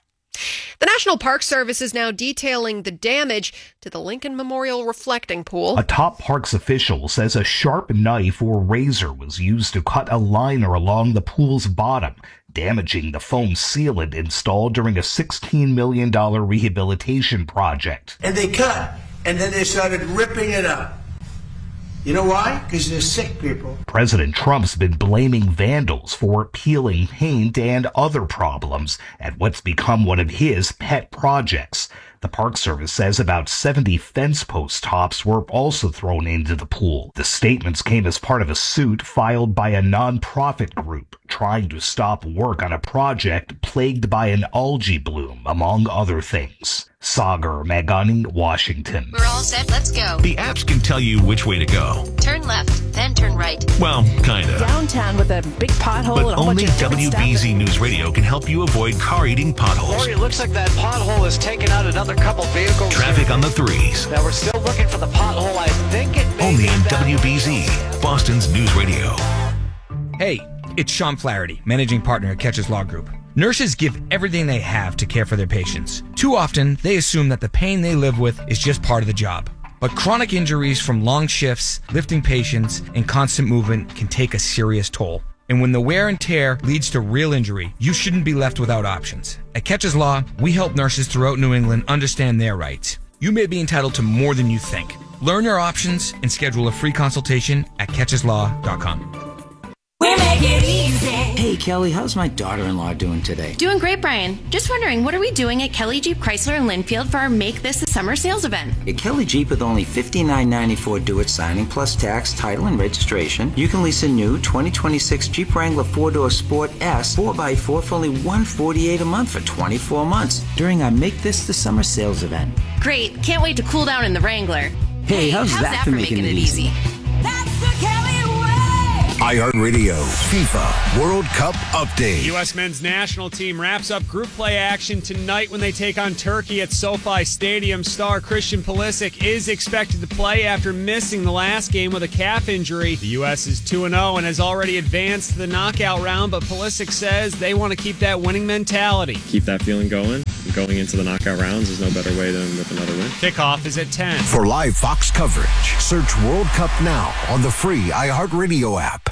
The National Park Service is now detailing the damage to the Lincoln Memorial reflecting pool. A top parks official says a sharp knife or razor was used to cut a liner along the pool's bottom, damaging the foam sealant installed during a sixteen million dollars rehabilitation project. And they cut, and then they started ripping it up. You know why? Because they're sick people. President Trump's been blaming vandals for peeling paint and other problems at what's become one of his pet projects. The Park Service says about seventy fence post tops were also thrown into the pool. The statements came as part of a suit filed by a nonprofit group trying to stop work on a project plagued by an algae bloom, among other things. Sagar Magani, Washington. We're all set. Let's go. The apps can tell you which way to go. Turn left, then turn right. Well, kinda. Downtown with a big pothole but and a whole only bunch of W B Z News Radio can help you avoid car-eating potholes. Lori, it looks like that pothole has taken out another couple vehicles. Traffic on the threes. Now we're still looking for the pothole. I think it may Only be on that. W B Z, Boston's News Radio. Hey, it's Sean Flaherty, managing partner at Catches Law Group. Nurses give everything they have to care for their patients. Too often, they assume that the pain they live with is just part of the job. But chronic injuries from long shifts, lifting patients, and constant movement can take a serious toll. And when the wear and tear leads to real injury, you shouldn't be left without options. At Catches Law, we help nurses throughout New England understand their rights. You may be entitled to more than you think. Learn your options and schedule a free consultation at catches law dot com. We make it easy. Hey, Kelly, how's my daughter-in-law doing today? Doing great, Brian. Just wondering, what are we doing at Kelly Jeep Chrysler in Linfield for our Make This a Summer sales event? At Kelly Jeep, with only fifty-nine ninety-four due at signing, plus tax, title, and registration, you can lease a new twenty twenty-six Jeep Wrangler four-door Sport S four by four for only one hundred forty-eight dollars a month for twenty-four months during our Make This the Summer sales event. Great. Can't wait to cool down in the Wrangler. Hey, how's, how's that, that for for making, making it it easy? easy? iHeartRadio FIFA World Cup update. The U S men's national team wraps up group play action tonight when they take on Turkey at SoFi Stadium. Star Christian Pulisic is expected to play after missing the last game with a calf injury. The U S is two and oh and has already advanced to the knockout round, but Pulisic says they want to keep that winning mentality. Keep that feeling going. Going into the knockout rounds, there's no better way than with another win. Kickoff is at ten. For live Fox coverage, search World Cup now on the free iHeartRadio app.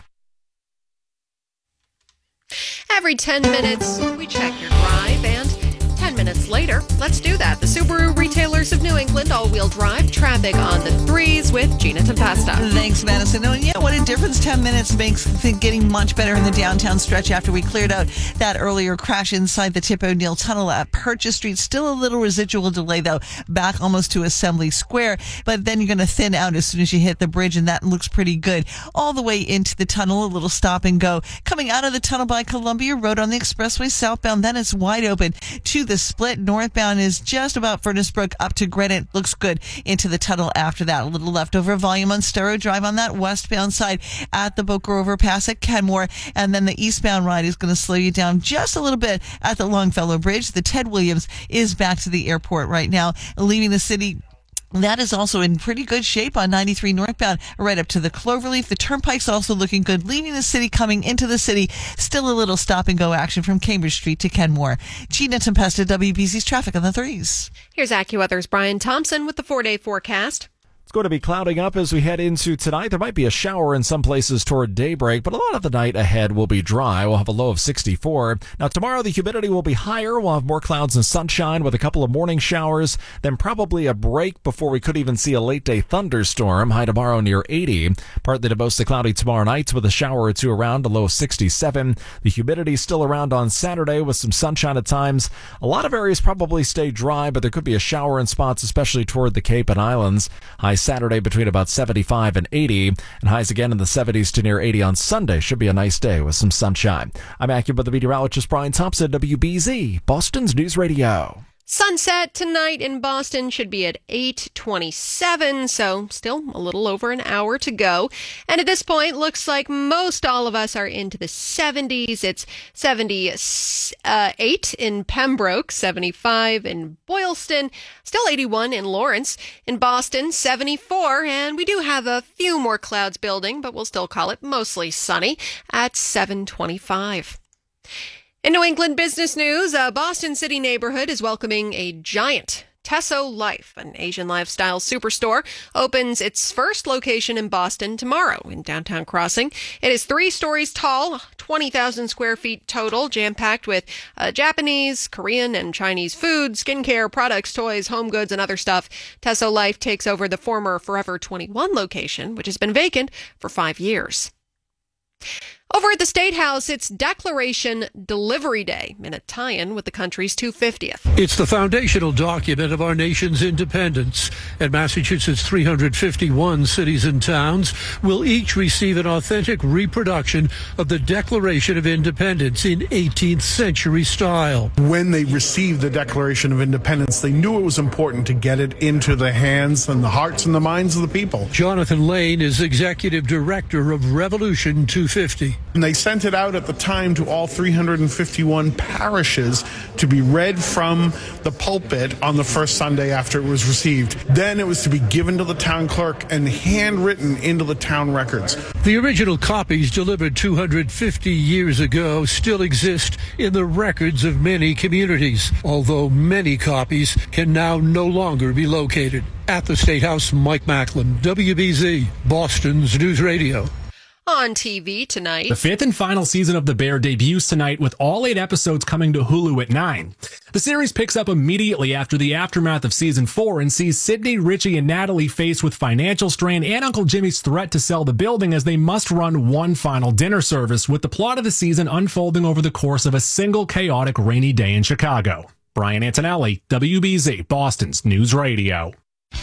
Every ten minutes, we check your drive, and ten minutes later, let's do that. The Subaru Retailers of New England all-wheel drive traffic on the threes with Gina Tempesta. Thanks, Madison. Oh, yeah, what a difference ten minutes makes. Think getting much better in the downtown stretch after we cleared out that earlier crash inside the Tip O'Neill Tunnel at Purchase Street. Still a little residual delay, though, back almost to Assembly Square. But then you're going to thin out as soon as you hit the bridge, and that looks pretty good. All the way into the tunnel, a little stop and go. Coming out of the tunnel by Columbia Road on the expressway southbound, then it's wide open to the split. Northbound is just about Furnace Brook up to Granite. Looks good into the tunnel after that. A little leftover volume on Sparrow Drive on that westbound side at the Boca Overpass at Kenmore. And then the eastbound ride is going to slow you down just a little bit at the Longfellow Bridge. The Ted Williams is back to the airport right now, leaving the city. That is also in pretty good shape on ninety-three northbound, right up to the Cloverleaf. The Turnpike's also looking good, leaving the city, coming into the city. Still a little stop-and-go action from Cambridge Street to Kenmore. Gina Tempesta, W B C's traffic on the threes. Here's AccuWeather's Brian Thompson with the four-day forecast. It's going to be clouding up as we head into tonight. There might be a shower in some places toward daybreak, but a lot of the night ahead will be dry. We'll have a low of sixty-four. Now, tomorrow the humidity will be higher. We'll have more clouds and sunshine with a couple of morning showers, then probably a break before we could even see a late-day thunderstorm. High tomorrow near eighty. Partly to mostly cloudy tomorrow night with a shower or two around, a low of sixty-seven. The humidity still around on Saturday with some sunshine at times. A lot of areas probably stay dry, but there could be a shower in spots, especially toward the Cape and Islands. High Saturday between about seventy-five and eighty, and highs again in the seventies to near eighty on Sunday. Should be a nice day with some sunshine. I'm AccuWeather meteorologist Brian Thompson, W B Z, Boston's News Radio. Sunset tonight in Boston should be at eight twenty-seven, so still a little over an hour to go. And at this point, looks like most all of us are into the seventies. It's seventy-eight in Pembroke, seventy-five in Boylston, still eighty-one in Lawrence. In Boston, seventy-four, and we do have a few more clouds building, but we'll still call it mostly sunny at seven twenty-five. In New England business news, a Boston City neighborhood is welcoming a giant. Tesso Life, an Asian lifestyle superstore, opens its first location in Boston tomorrow in downtown Crossing. It is three stories tall, twenty thousand square feet total, jam-packed with uh, Japanese, Korean, and Chinese food, skincare, products, toys, home goods, and other stuff. Tesso Life takes over the former Forever twenty-one location, which has been vacant for five years. Over at the State House, it's Declaration Delivery Day in a tie-in with the country's two hundred fiftieth. It's the foundational document of our nation's independence, and Massachusetts' three hundred fifty-one cities and towns will each receive an authentic reproduction of the Declaration of Independence in eighteenth century style. When they received the Declaration of Independence, they knew it was important to get it into the hands and the hearts and the minds of the people. Jonathan Lane is executive director of Revolution two fifty. And they sent it out at the time to all three hundred fifty-one parishes to be read from the pulpit on the first Sunday after it was received. Then it was to be given to the town clerk and handwritten into the town records. The original copies delivered two hundred fifty years ago still exist in the records of many communities, although many copies can now no longer be located. At the State House, Mike Macklin, W B Z, Boston's News Radio. on T V tonight. The fifth and final season of The Bear debuts tonight with all eight episodes coming to Hulu at nine. The series picks up immediately after the aftermath of season four and sees Sydney, Richie, and Natalie faced with financial strain and Uncle Jimmy's threat to sell the building as they must run one final dinner service, with the plot of the season unfolding over the course of a single chaotic rainy day in Chicago. Brian Antonelli, W B Z, Boston's News Radio.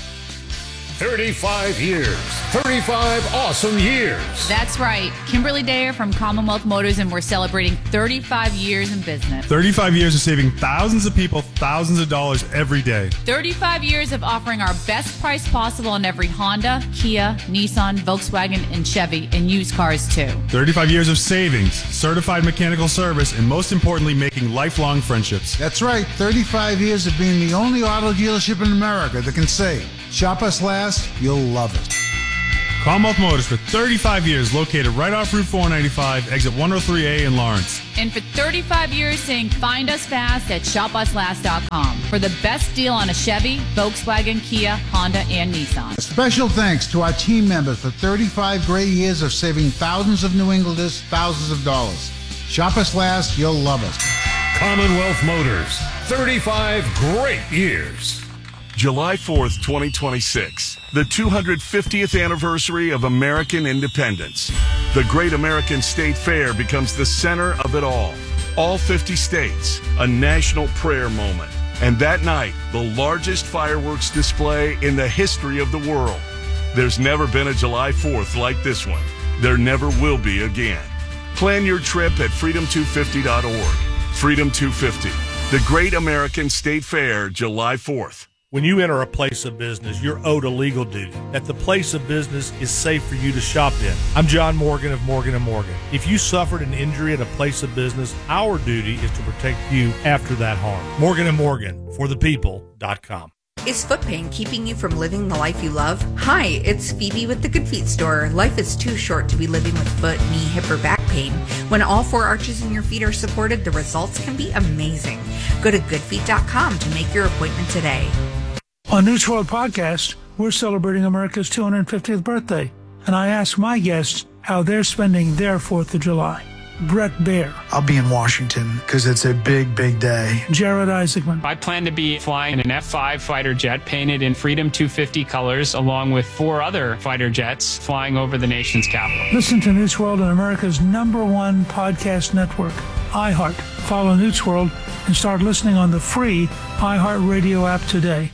thirty-five years. thirty-five awesome years. That's right. Kimberly Dayer from Commonwealth Motors, and we're celebrating thirty-five years in business. thirty-five years of saving thousands of people thousands of dollars every day. thirty-five years of offering our best price possible on every Honda, Kia, Nissan, Volkswagen, and Chevy, and used cars too. thirty-five years of savings, certified mechanical service, and most importantly, making lifelong friendships. That's right. thirty-five years of being the only auto dealership in America that can say, shop us last, you'll love it. Commonwealth Motors for thirty-five years, located right off Route four ninety-five, exit one oh three A in Lawrence. And for thirty-five years saying find us fast at shop us last dot com for the best deal on a Chevy, Volkswagen, Kia, Honda, and Nissan. A special thanks to our team members for thirty-five great years of saving thousands of New Englanders thousands of dollars. Shop us last, you'll love it. Commonwealth Motors, thirty-five great years. July fourth, twenty twenty-six, the two hundred fiftieth anniversary of American independence. The Great American State Fair becomes the center of it all. All fifty states, a national prayer moment. And that night, the largest fireworks display in the history of the world. There's never been a July fourth like this one. There never will be again. Plan your trip at freedom two fifty dot org. Freedom two fifty, the Great American State Fair, July fourth. When you enter a place of business, you're owed a legal duty that the place of business is safe for you to shop in. I'm John Morgan of Morgan and Morgan. If you suffered an injury at a place of business, our duty is to protect you after that harm. Morgan and Morgan, for the people dot com. Is foot pain keeping you from living the life you love? Hi, it's Phoebe with the Good Feet store. Life is too short to be living with foot, knee, hip, or back pain. When all four arches in your feet are supported, the results can be amazing. Go to good feet dot com to make your appointment today. On News World Podcast, we're celebrating America's two hundred fiftieth birthday, and I asked my guests how they're spending their fourth of July. Brett Baer. I'll be in Washington because it's a big, big day. Jared Isaacman. I plan to be flying an F five fighter jet painted in Freedom two fifty colors, along with four other fighter jets flying over the nation's capital. Listen to News World on America's number one podcast network, iHeart. Follow News World and start listening on the free iHeart Radio app today.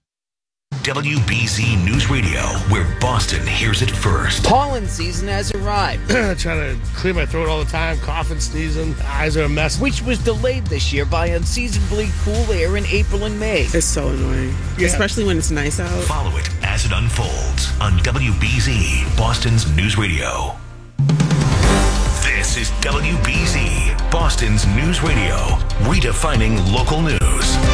W B Z News Radio, where Boston hears it first. Pollen season has arrived. Trying to clear my throat all the time, coughing, sneezing, eyes are a mess. Which was delayed this year by unseasonably cool air in April and May. It's so annoying, yeah. Especially when it's nice out. Follow it as it unfolds on W B Z, Boston's News Radio. This is W B Z, Boston's News Radio, redefining local news.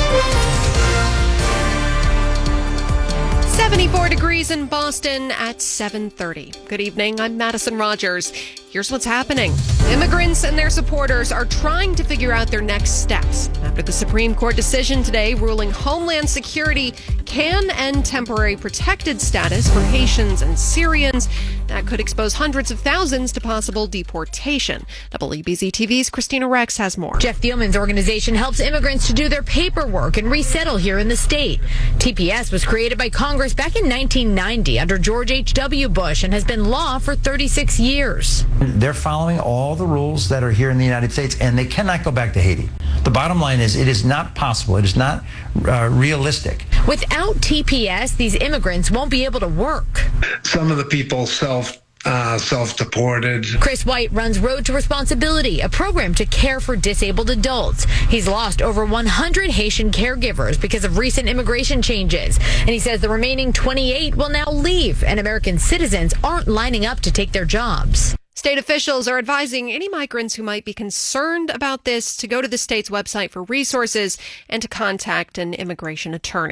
seventy-four degrees in Boston at seven thirty. Good evening, I'm Madison Rogers. Here's what's happening. Immigrants and their supporters are trying to figure out their next steps after the Supreme Court decision today ruling Homeland Security can end temporary protected status for Haitians and Syrians. That could expose hundreds of thousands to possible deportation. W B Z T V's Christina Rex has more. Jeff Thielman's organization helps immigrants to do their paperwork and resettle here in the state. T P S was created by Congress back in nineteen ninety under George H W Bush and has been law for thirty-six years. They're following all the rules that are here in the United States, and they cannot go back to Haiti. The bottom line is it is not possible. It is not uh, realistic. Without T P S, these immigrants won't be able to work. Some of the people self Uh, self-deported. Chris White runs Road to Responsibility, a program to care for disabled adults. He's lost over one hundred Haitian caregivers because of recent immigration changes. And he says the remaining twenty-eight will now leave, and American citizens aren't lining up to take their jobs. State officials are advising any migrants who might be concerned about this to go to the state's website for resources and to contact an immigration attorney.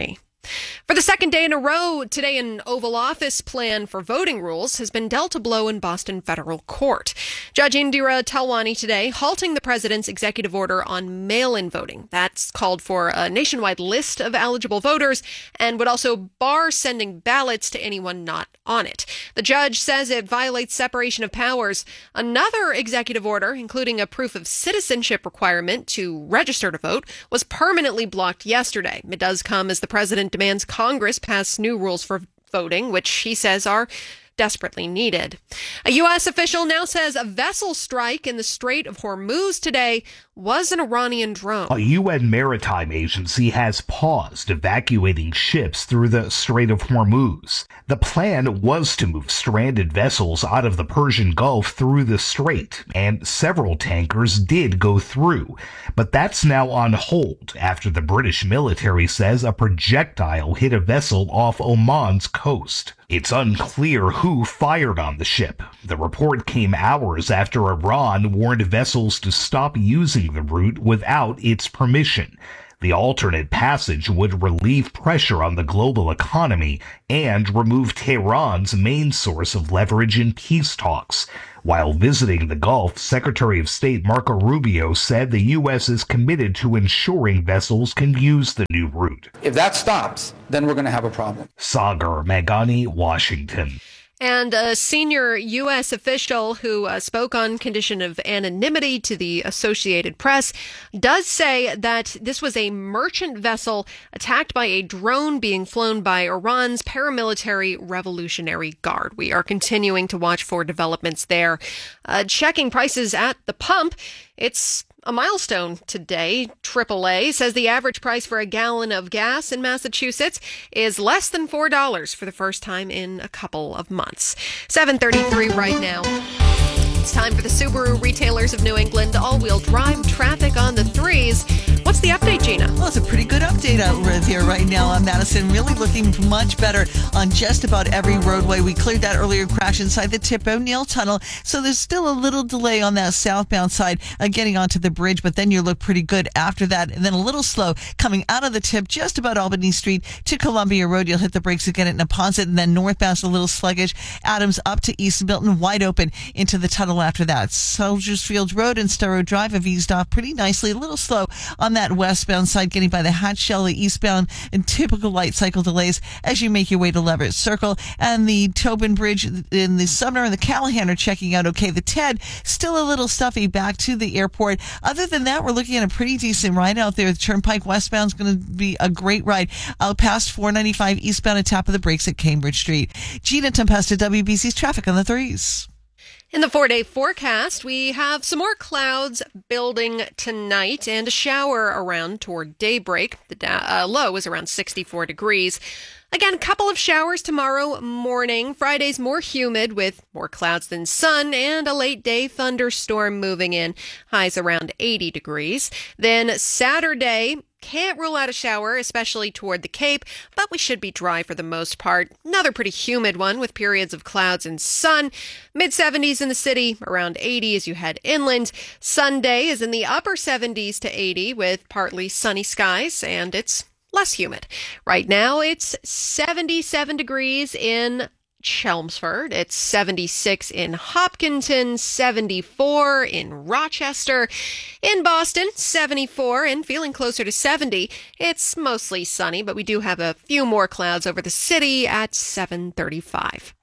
For the second day in a row, today an Oval Office plan for voting rules has been dealt a blow in Boston federal court. Judge Indira Talwani today halting the president's executive order on mail-in voting. That's called for a nationwide list of eligible voters and would also bar sending ballots to anyone not on it. The judge says it violates separation of powers. Another executive order, including a proof of citizenship requirement to register to vote, was permanently blocked yesterday. It does come as the president demands Congress pass new rules for voting, which he says are desperately needed. A U S official now says a vessel strike in the Strait of Hormuz today was an Iranian drone. A U N maritime agency has paused evacuating ships through the Strait of Hormuz. The plan was to move stranded vessels out of the Persian Gulf through the strait, and several tankers did go through. But that's now on hold after the British military says a projectile hit a vessel off Oman's coast. It's unclear who fired on the ship. The report came hours after Iran warned vessels to stop using the route without its permission. The alternate passage would relieve pressure on the global economy and remove Tehran's main source of leverage in peace talks. While visiting the Gulf, Secretary of State Marco Rubio said the U S is committed to ensuring vessels can use the new route. If that stops, then we're going to have a problem. Sagar Magani, Washington. And a senior U S official who uh, spoke on condition of anonymity to the Associated Press does say that this was a merchant vessel attacked by a drone being flown by Iran's paramilitary Revolutionary Guard. We are continuing to watch for developments there. Uh, checking prices at the pump, it's a milestone today. triple A says the average price for a gallon of gas in Massachusetts is less than four dollars for the first time in a couple of months. seven thirty-three right now. It's time for the Subaru Retailers of New England all-wheel drive traffic on the threes. What's the update, Gina? Well, it's a pretty good update out here right now on Madison. Really looking much better on just about every roadway. We cleared that earlier crash inside the Tip O'Neill Tunnel, so there's still a little delay on that southbound side uh, getting onto the bridge, but then you look pretty good after that, and then a little slow coming out of the Tip just about Albany Street to Columbia Road. You'll hit the brakes again at Neponset, and then northbound a little sluggish. Adams up to East Milton, wide open into the tunnel after that. Soldiers Field Road and Storrow Drive have eased off pretty nicely. A little slow on that westbound side getting by the Hatch Shell, the eastbound, and typical light cycle delays as you make your way to Leverett Circle. And the Tobin Bridge in the Sumner and the Callahan are checking out okay. The Ted, still a little stuffy back to the airport. Other than that, we're looking at a pretty decent ride out there. The Turnpike westbound is going to be a great ride out past four ninety-five eastbound at top of the brakes at Cambridge Street. Gina Tempesta, W B C's traffic on the threes. In the four-day forecast, we have some more clouds building tonight and a shower around toward daybreak. The da- uh, low is around sixty-four degrees. Again, a couple of showers tomorrow morning. Friday's more humid with more clouds than sun and a late-day thunderstorm moving in. Highs around eighty degrees. Then Saturday, can't rule out a shower, especially toward the Cape, but we should be dry for the most part. Another pretty humid one with periods of clouds and sun. mid seventies in the city, around eighty as you head inland. Sunday is in the upper seventies to eighty with partly sunny skies, and it's less humid. Right now, it's seventy-seven degrees in Chelmsford. It's seventy-six in Hopkinton, seventy-four in Rochester. In Boston, seventy-four and feeling closer to seventy. It's mostly sunny, but we do have a few more clouds over the city at seven thirty-five.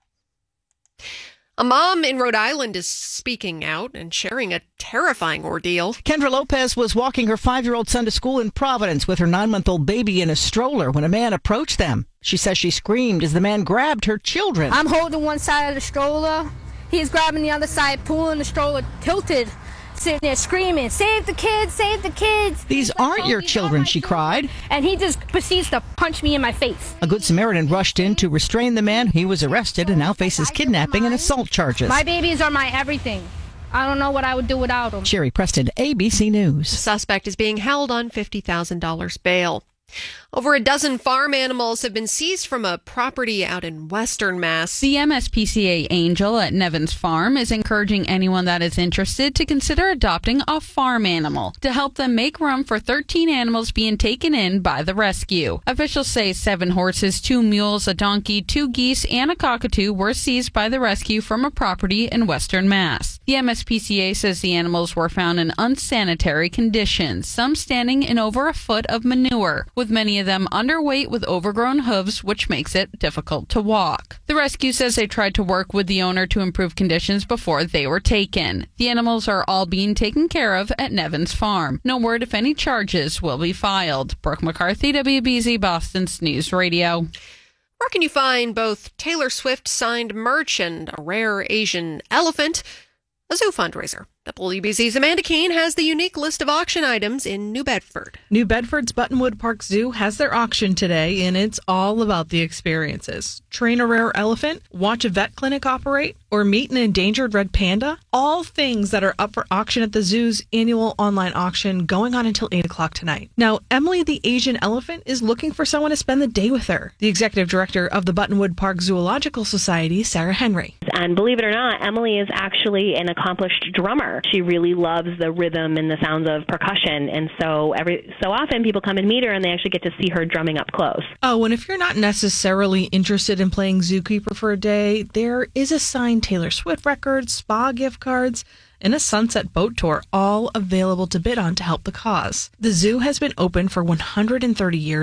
A mom in Rhode Island is speaking out and sharing a terrifying ordeal. Kendra Lopez was walking her five-year-old son to school in Providence with her nine-month-old baby in a stroller when a man approached them. She says she screamed as the man grabbed her children. I'm holding one side of the stroller. He's grabbing the other side, pulling the stroller tilted, sitting there screaming, "Save the kids, save the kids." These aren't your children, she cried. And he just proceeds to punch me in my face. A Good Samaritan rushed in to restrain the man. He was arrested and now faces kidnapping and assault charges. My babies are my everything. I don't know what I would do without them. Sherry Preston, A B C News. The suspect is being held on fifty thousand dollars bail. Over a dozen farm animals have been seized from a property out in Western Mass. The M S P C A Angel at Nevins Farm is encouraging anyone that is interested to consider adopting a farm animal to help them make room for thirteen animals being taken in by the rescue. Officials say seven horses, two mules, a donkey, two geese, and a cockatoo were seized by the rescue from a property in Western Mass. The M S P C A says the animals were found in unsanitary conditions, some standing in over a foot of manure, with many of them underweight with overgrown hooves, which makes it difficult to walk. The rescue says they tried to work with the owner to improve conditions before they were taken. The animals are all being taken care of at Nevins Farm. No word if any charges will be filed. Brooke McCarthy, W B Z Boston's News Radio. Where can you find both Taylor Swift signed merch and a rare Asian elephant? A zoo fundraiser. W B Z's Amanda Keene has the unique list of auction items in New Bedford. New Bedford's Buttonwood Park Zoo has their auction today, and it's all about the experiences. Train a rare elephant, watch a vet clinic operate, or meet an endangered red panda. All things that are up for auction at the zoo's annual online auction going on until eight o'clock tonight. Now, Emily the Asian elephant is looking for someone to spend the day with her. The executive director of the Buttonwood Park Zoological Society, Sarah Henry. And believe it or not, Emily is actually an accomplished drummer. She really loves the rhythm and the sounds of percussion, and so every so often people come and meet her and they actually get to see her drumming up close. Oh, and if you're not necessarily interested in playing Zookeeper for a day, there is a signed Taylor Swift record, spa gift cards, and a sunset boat tour, all available to bid on to help the cause. The zoo has been open for one hundred thirty years.